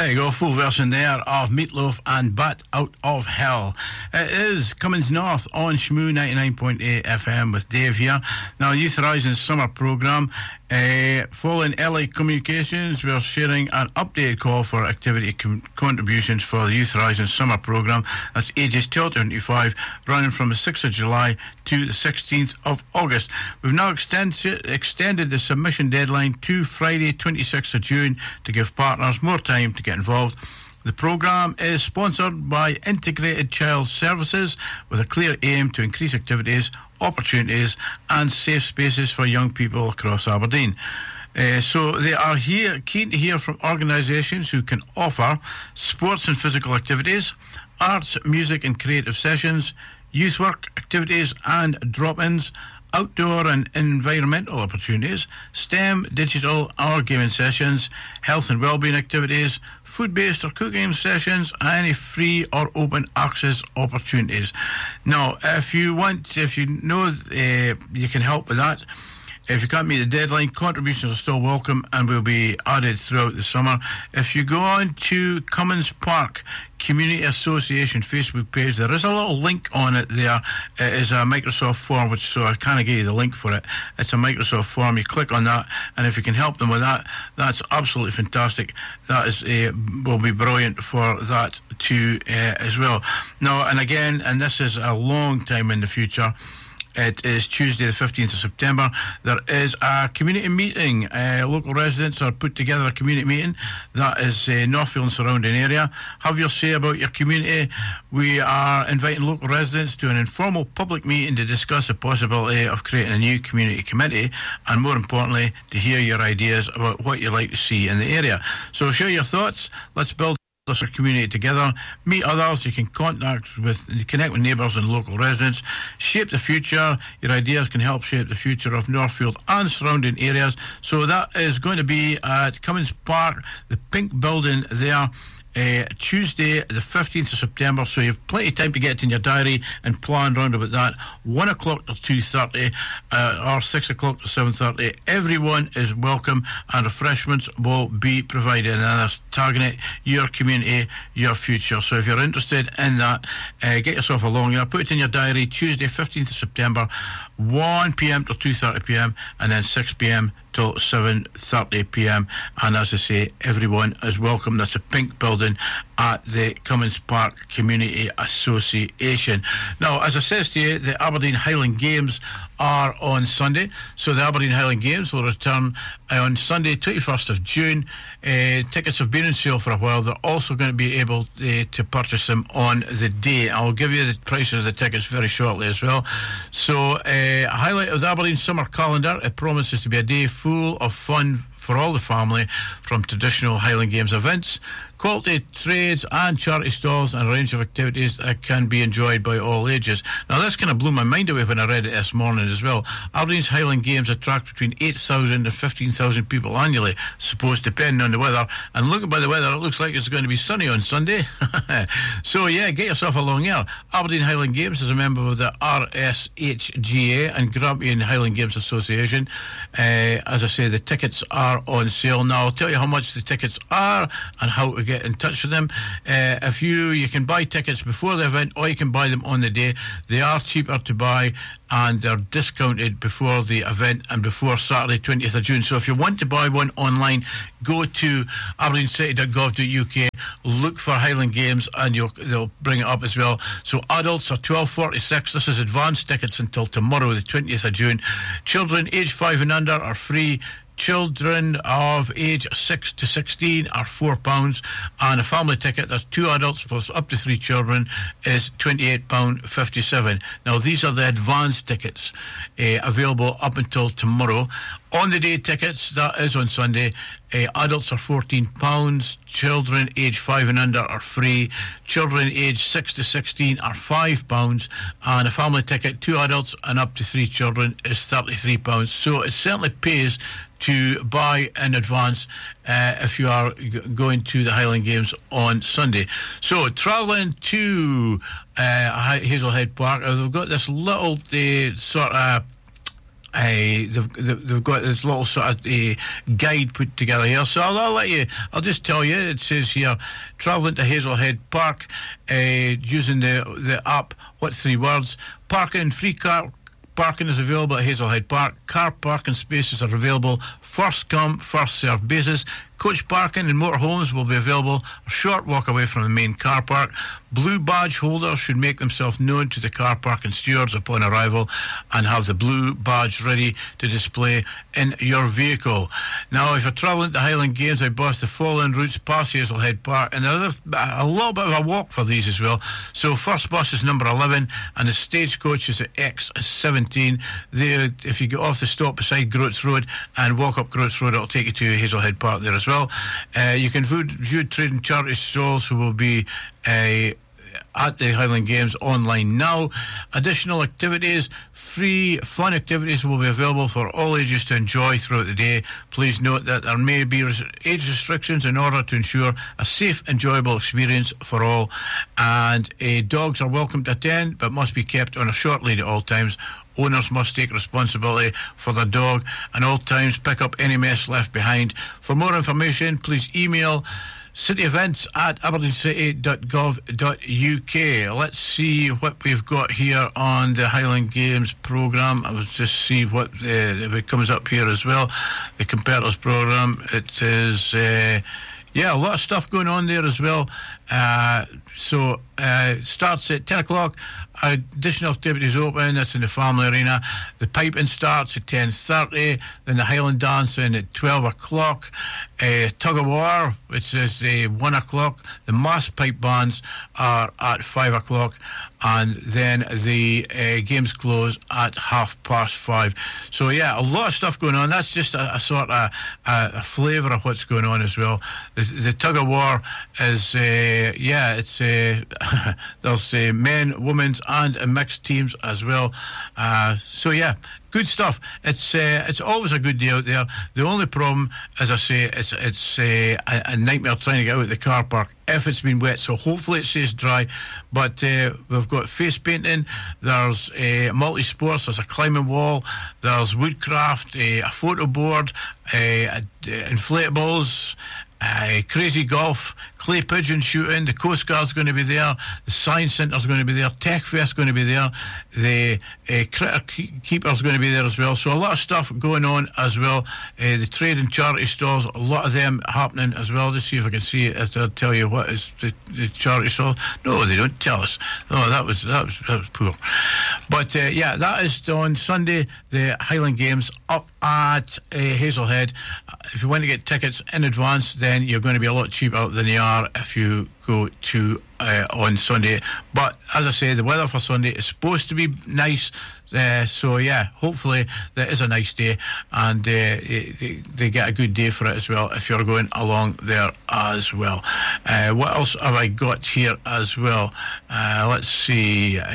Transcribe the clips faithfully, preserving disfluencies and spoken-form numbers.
There you go, full version there of Meatloaf and Bat Out of Hell. It is Cummins North on Shmoo ninety-nine point eight F M with Dave here. Now, Youth Horizon summer programme. Uh, following L A Communications, we're sharing an updated call for activity com- contributions for the Youth Horizon summer programme. That's ages twelve to twenty-five, running from the sixth of July to the sixteenth of August. We've now extend- extended the submission deadline to Friday, twenty-sixth of June, to give partners more time to get involved. The programme is sponsored by Integrated Child Services with a clear aim to increase activities, opportunities and safe spaces for young people across Aberdeen. Uh, so they are here keen to hear from organisations who can offer sports and physical activities, arts, music and creative sessions, youth work activities and drop-ins, outdoor and environmental opportunities, STEM, digital or gaming sessions, health and wellbeing activities, food-based or cooking sessions, and any free or open access opportunities. Now, if you want, if you know uh, you can help with that, if you can't meet the deadline, contributions are still welcome and will be added throughout the summer. If you go on to Cummins Park Community Association Facebook page, there is a little link on it there. It is a Microsoft form, which so I can't give you the link for it. It's a Microsoft form. You click on that, and if you can help them with that, that's absolutely fantastic. That is uh, will be brilliant for that too uh, as well. Now, and again, and this is a long time in the future. It is Tuesday the fifteenth of September. There is a community meeting. Uh, local residents are put together a community meeting. That is uh, Northfield and surrounding area. Have your say about your community. We are inviting local residents to an informal public meeting to discuss the possibility of creating a new community committee and, more importantly, to hear your ideas about what you'd like to see in the area. So share your thoughts. Let's build our community together, meet others. You can contact with, connect with neighbours and local residents, shape the future. Your ideas can help shape the future of Northfield and surrounding areas. So that is going to be at Cummins Park, the pink building there, Uh, Tuesday the fifteenth of September, so you've plenty of time to get it in your diary and plan round about that. One o'clock to two thirty uh, or six o'clock to seven thirty. Everyone is welcome and refreshments will be provided, and that's targeting your community, your future. So if you're interested in that, uh, get yourself along there, put it in your diary. Tuesday fifteenth of September, one p.m. till two thirty p.m. and then six p.m. till seven thirty p.m. and as I say, everyone is welcome. That's a pink building at the Cummins Park Community Association. Now, as I says to you, the Aberdeen Highland Games are on Sunday, so the Aberdeen Highland Games will return on Sunday twenty-first of June. Uh, tickets have been on sale for a while. They're also going to be able uh, to purchase them on the day. I'll give you the prices of the tickets very shortly as well. So uh, a highlight of the Aberdeen summer calendar, it promises to be a day full of fun for all the family, from traditional Highland Games events, quality trades and charity stalls, and a range of activities that can be enjoyed by all ages. Now, this kind of blew my mind away when I read it this morning as well. Aberdeen's Highland Games attract between eight thousand and fifteen thousand people annually, supposed depending on the weather. And looking by the weather, it looks like it's going to be sunny on Sunday. So, yeah, get yourself along here. Aberdeen Highland Games is a member of the R S H G A and Grampian Highland Games Association. Uh, as I say, the tickets are on sale now. I'll tell you how much the tickets are and how to get in touch with them. Uh, if you you can buy tickets before the event, or you can buy them on the day. They are cheaper to buy and they're discounted before the event and before Saturday twentieth of June. So if you want to buy one online, go to aberdeen city dot gov dot U K, look for Highland Games and you'll, they'll bring it up as well. So adults are twelve forty-six. This is advance tickets until tomorrow, the twentieth of June. Children aged five and under are free. Children of age six to sixteen are four pounds, and a family ticket, that's two adults plus up to three children, is twenty-eight pounds fifty-seven. Now, these are the advance tickets uh, available up until tomorrow. On the day tickets, that is on Sunday, uh, adults are fourteen pounds, children age five and under are free, children age six to sixteen are five pounds, and a family ticket, two adults and up to three children, is thirty-three pounds. So it certainly pays to buy in advance uh, if you are g- going to the Highland Games on Sunday. So, travelling to uh, Hazelhead Park, uh, they've got this little uh, sort of Uh, they've, they've got this little sort of uh, guide put together here, so I'll, I'll let you. I'll just tell you. It says here, travelling to Hazelhead Park uh, using the the app. What three words? Parking, free car parking is available at Hazelhead Park. Car parking spaces are available. First come, first served basis. Coach parking in motorhomes will be available a short walk away from the main car park. Blue badge holders should make themselves known to the car parking stewards upon arrival and have the blue badge ready to display in your vehicle. Now, if you're travelling to Highland Games, I bus the following routes past Hazelhead Park, and there's a little bit of a walk for these as well. So, first bus is number eleven, and the stagecoach is at X seventeen. They, if you get off the stop beside Groats Road and walk up Groats Road, it'll take you to Hazelhead Park there as well. Uh, you can view, view trade and charity stalls who will be uh, at the Highland Games online now. Additional activities, free fun activities will be available for all ages to enjoy throughout the day. Please note that there may be res- age restrictions in order to ensure a safe, enjoyable experience for all. And uh, dogs are welcome to attend, but must be kept on a short lead at all times. Owners must take responsibility for their dog and all times pick up any mess left behind. For more information, please email city events at aberdeenscity dot gov dot u k. Let's see what we've got here on the Highland Games programme. I will just see what uh, if it comes up here as well. The Competitors programme. It is, uh, yeah, a lot of stuff going on there as well. Uh, so uh, it starts at ten o'clock. Additional activities open. That's in the Family Arena. The piping starts at ten thirty. Then the Highland dancing at twelve o'clock. Uh, tug of war, which is uh, one o'clock. The mass pipe bands are at five o'clock. And then the uh, games close at half past five. So, yeah, a lot of stuff going on. That's just a, a sort of a, a flavour of what's going on as well. The, the tug of war is, uh, yeah, it's uh, there's uh, men, women's, and uh, mixed teams as well. Uh, so, yeah. Good stuff. It's uh, it's always a good day out there. The only problem, as I say, it's it's uh, a, a nightmare trying to get out of the car park if it's been wet. So hopefully it stays dry. But uh, we've got face painting. There's uh, multi sports. There's a climbing wall. There's woodcraft. Uh, a photo board. Uh, uh, inflatables. Uh, crazy golf, clay pigeon shooting. The Coast Guard's going to be there. The Science Centre's going to be there. Tech Fest going to be there. The uh, Critter Keeper's going to be there as well. So a lot of stuff going on as well. Uh, the trade and charity stores, a lot of them happening as well. Just see if I can see it. If they'll tell you what is the, the charity store. No, they don't tell us. Oh, that was that was, that was poor. But uh, yeah, that is on Sunday. The Highland Games up at uh, Hazelhead. If you want to get tickets in advance, then you're going to be a lot cheaper than you are if you go to uh, on Sunday. But as I say, the weather for Sunday is supposed to be nice. Uh, so yeah, hopefully that is a nice day, and uh, they, they get a good day for it as well if you're going along there as well. Uh, what else have I got here as well? Uh, let's see. Uh,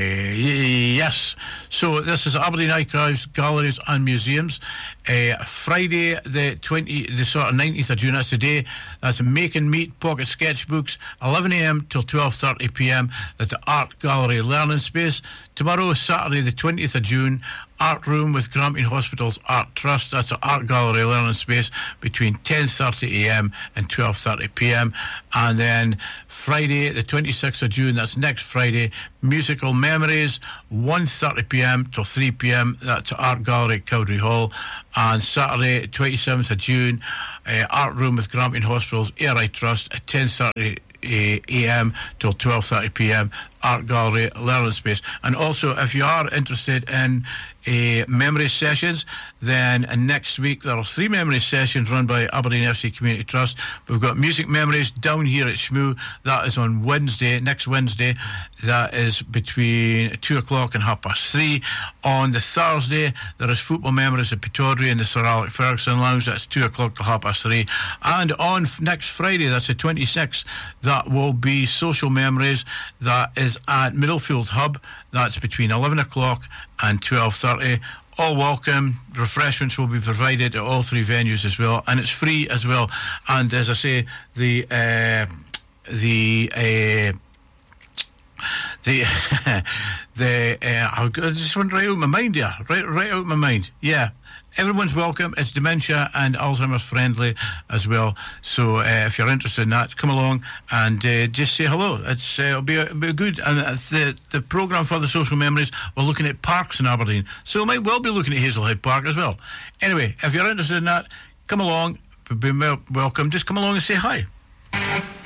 yes, so this is Aberdeen Archives, Galleries and Museums. Uh, Friday the twenty, the sort of nineteenth of June. That's today. That's Make and Meet Pocket Sketchbooks, eleven a.m. till twelve thirty p.m. That's the Art Gallery Learning Space. Tomorrow, Saturday the twentieth of June, Art Room with Grampian Hospital's Art Trust. That's the Art Gallery Learning Space between ten thirty a.m. and twelve thirty p.m. And then Friday the twenty-sixth of June, that's next Friday, Musical Memories, one thirty p.m. till three p.m. That's Art Gallery Cowdrey Hall. And Saturday twenty-seventh of June, uh, Art Room with Grampian Hospital's A R I Trust at ten thirty a.m. till twelve thirty p.m. Art Gallery Learning Space. And also, if you are interested in uh, memory sessions, then uh, next week there are three memory sessions run by Aberdeen F C Community Trust. We've got Music Memories down here at Shmoo. That is on Wednesday, next Wednesday. That is between two o'clock and half past three. On the Thursday, there is Football Memories at Pittodrie in the Sir Alec Ferguson Lounge. That's two o'clock to half past three. And on f- next Friday, that's the twenty-sixth, that will be Social Memories. That is at Middlefield Hub. That's between eleven o'clock and twelve thirty. All welcome. Refreshments will be provided at all three venues as well, and it's free as well. And as I say, the uh, the uh, the the uh, I just went right out of my mind there, right right out of my mind. Yeah. Everyone's welcome. It's dementia and Alzheimer's friendly as well. So uh, if you're interested in that, come along and uh, just say hello. It's uh, it'll be it'll be good. And it's the the programme for the social memories. We're looking at parks in Aberdeen, so we might well be looking at Hazelhead Park as well. Anyway, if you're interested in that, come along. Be welcome. Just come along and say hi.